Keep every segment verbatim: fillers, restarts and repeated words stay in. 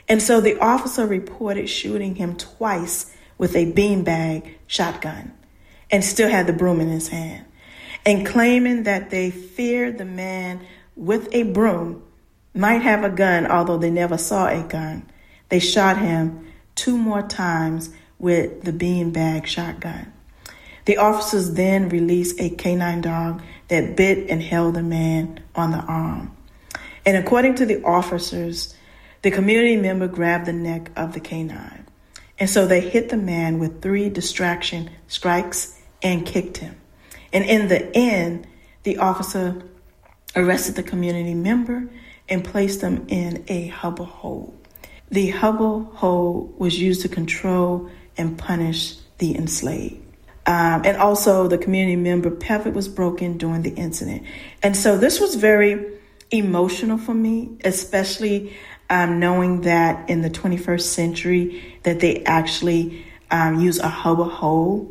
And so the officer reported shooting him twice with a beanbag shotgun and still had the broom in his hand, and claiming that they feared the man with a broom might have a gun, although they never saw a gun. They shot him two more times with the beanbag shotgun. The officers then released a canine dog that bit and held the man on the arm. And according to the officers, the community member grabbed the neck of the canine. And so they hit the man with three distraction strikes and kicked him. And in the end, the officer arrested the community member and placed them in a Hubble hole. The Hubble hole was used to control and punish the enslaved. Um, and also the community member pelvic was broken during the incident. And so this was very emotional for me, especially um, knowing that in the twenty-first century that they actually um, use a Hubble hole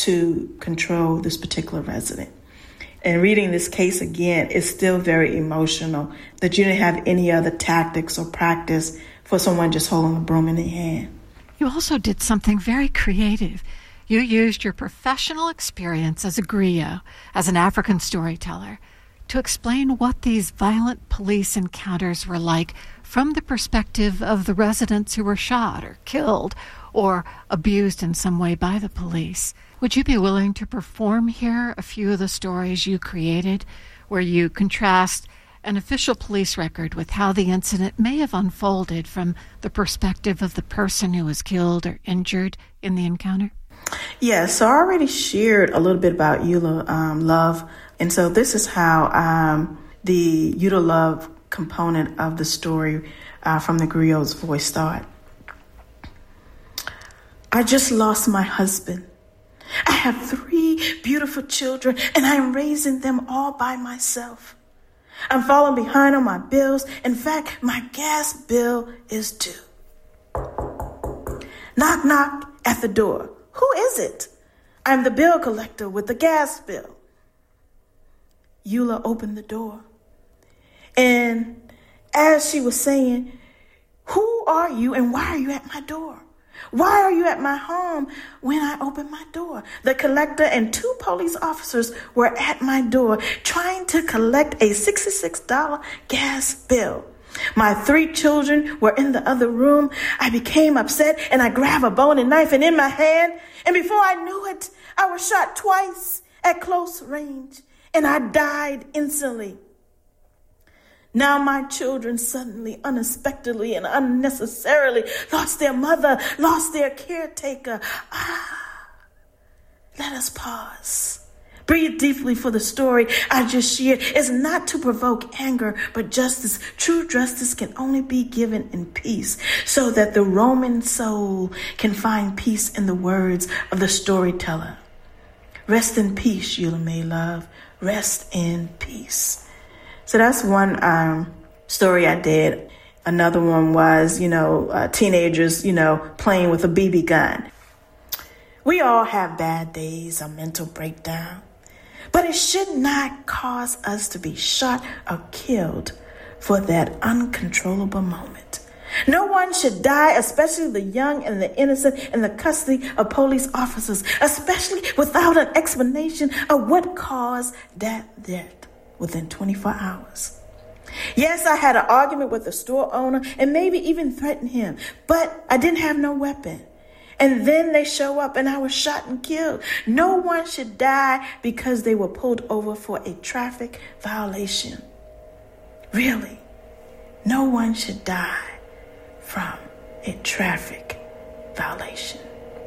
to control this particular resident. And reading this case again is still very emotional that you didn't have any other tactics or practice for someone just holding a broom in their hand. You also did something very creative. You used your professional experience as a griot, as an African storyteller, to explain what these violent police encounters were like from the perspective of the residents who were shot or killed or abused in some way by the police. Would you be willing to perform here a few of the stories you created, where you contrast an official police record with how the incident may have unfolded from the perspective of the person who was killed or injured in the encounter? Yeah, so I already shared a little bit about Eula um, Love. And so this is how um, the Eula Love component of the story uh, from the griot's voice started. I just lost my husband. I have three beautiful children, and I am raising them all by myself. I'm falling behind on my bills. In fact, my gas bill is due. Knock, knock at the door. Who is it? I'm the bill collector with the gas bill. Eula opened the door. And as she was saying, who are you and why are you at my door? Why are you at my home when I opened my door? The collector and two police officers were at my door trying to collect a sixty-six dollars gas bill. My three children were in the other room. I became upset and I grabbed a boning knife and in my hand. And before I knew it, I was shot twice at close range and I died instantly. Now my children suddenly, unexpectedly, and unnecessarily lost their mother, lost their caretaker. Ah, let us pause. Breathe deeply, for the story I just shared is not to provoke anger, but justice. True justice can only be given in peace, so that the Roman soul can find peace in the words of the storyteller. Rest in peace, Eula May Love. Rest in peace. So that's one um, story I did. Another one was, you know, uh, teenagers, you know, playing with a B B gun. We all have bad days, a mental breakdown. But it should not cause us to be shot or killed for that uncontrollable moment. No one should die, especially the young and the innocent, in the custody of police officers, especially without an explanation of what caused that death within twenty-four hours. Yes, I had an argument with the store owner and maybe even threatened him, but I didn't have no weapon. And then they show up and I was shot and killed. No one should die because they were pulled over for a traffic violation. Really, no one should die from a traffic violation.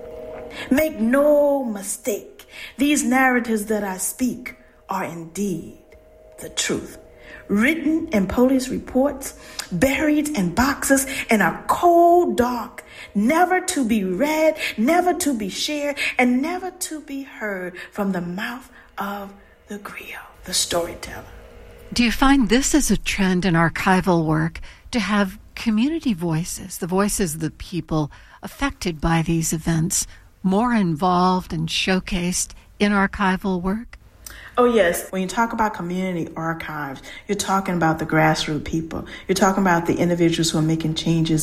Make no mistake, these narratives that I speak are indeed the truth. Written in police reports, buried in boxes in a cold dark, never to be read, never to be shared, and never to be heard from the mouth of the griot, the storyteller. Do you find this is a trend in archival work, to have community voices, the voices of the people affected by these events, more involved and showcased in archival work? Oh, yes. When you talk about community archives, you're talking about the grassroots people. You're talking about the individuals who are making changes